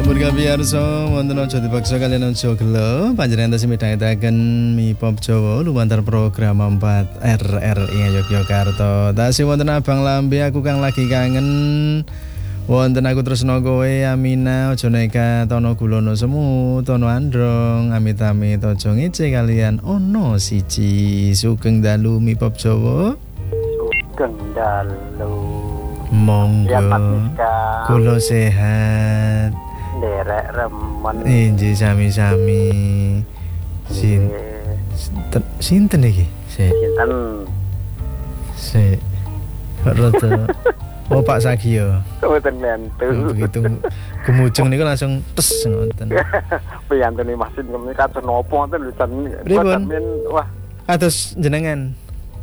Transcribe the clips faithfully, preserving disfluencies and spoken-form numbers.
Sampun kapiyarsa wonten aja dipaksa kaliyan aja gelo panjenengan tasih midhangetaken Mi Pop Jawa lumantar program empat R R I Yogyakarta. Tasih wonten Abang Lambe aku kang lagi kangen. Wonten aku tresno kowe Amina aja nekat ana gulono semu tono androng amit-amit aja ngece kalian ono siji sugeng dalu Mi Pop Jawa. Sugeng dalu. Monggo. Kula sehat. Derek remen. Injih sami-sami. Sin sinten iki? Sik. Sinten? Sik. Kok rada oh Pak Sagio. Mboten mentu. Begitu kemujung niku langsung tes ngoten. Piyantune Mas Sin kados napa ngoten lho jan. Wah, kados jenengan.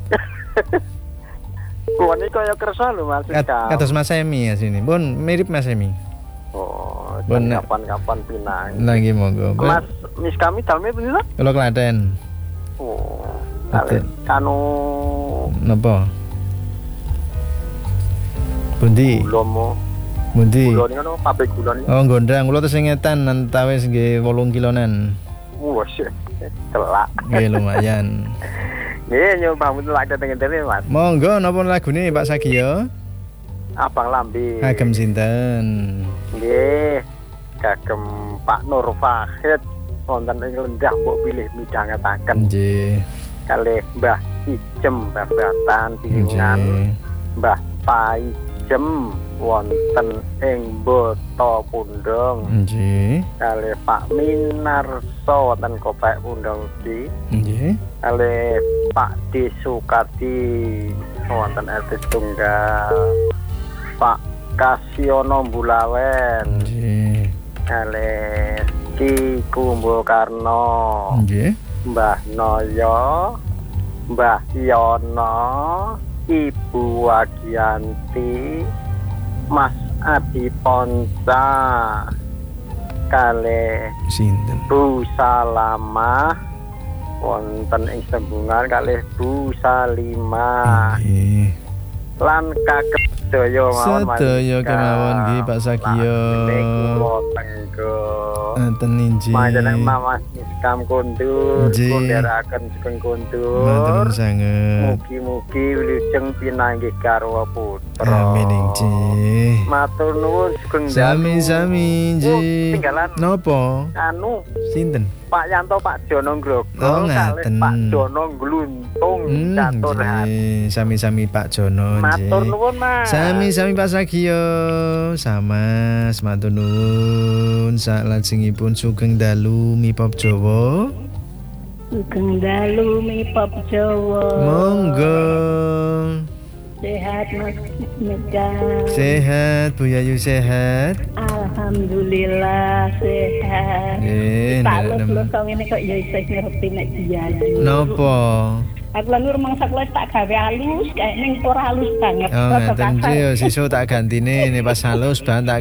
Kuwi niku kaya kersa lho Mas. Kados Mas Emi ya sini. Pun mirip Mas Emi. Oh, kapan-kapan pinang. Lagi monggo. Mas Mis kami dalme punika? Kula Klaten. Oh. Kale kanu napa? Bundi. Gulomo. Bundi. Gulone ngono pabrik gulone. Oh, gondang. Kula tes ngetan antawis nggih wolung kilonan. Wah, telak. Nggih lumayan. Nggih, nyoba mung lak dateng-dateng Mas. Monggo napa lagune Pak Sagio? Abang Lambe. Kagem sinten? Nggih, kagem Pak Nur Fahid wonten ing lendah mbok pilih midhangetaken. Nggih. Kalih Mbah Ijem Babatan Piringan. Mbah Paijem wonten ing Boto Pundong. Nggih. Kalih Pak Minarso wonten Kopek Pundong iki. Nggih. Kalih Pak Desukati wonten R T Tunggal. Pak Kasiono Bulawen. Nggih. Kalih Ki Kumbo Karno. Nggih. Mbah Noyo, Mbah Yono, Ibu Wagianti, Mas Adi Ponca, kalih sinten? Bu Salamah wonten ing Sembungan kalih Bu Salimah. Nggih. Lan kagem sedaya mawon Mas. Sedaya kemawon nggih Pak Sagio. Enten injih. Panjenengan Mas Miskam kundur, kundharaken sugeng kundur. Matur sanget. Mugi-mugi wilujeng pinanggih garwa putra. Amin injih. Matur nuwun sugeng sami-sami injih. Tinggalan napa? Anu sinten? Pak Yanto Pak Jono Grogo oh, kalih Pak Jono Gluntung hmm, catur hati. Sami-sami Pak Jono. Matur nuwun Mas. Sami-sami Pak Sagio. Sama matur nuwun. Salajengipun sugeng dalu Mi Pop Jawa. Sugeng dalu Mi Pop Jawa. Monggo. Sehat Mas Mega. Sehat Bu Yayu sehat. Alhamdulillah sehat. Eh, tak lho kok ngene kok ya isih ngerti nek dia. Napa? Aku lan rumangsa kula tak gawe halus kayak ning ora halus banget. Oh, ngeten iki sesuk tak gantine nek pas halus bahan tak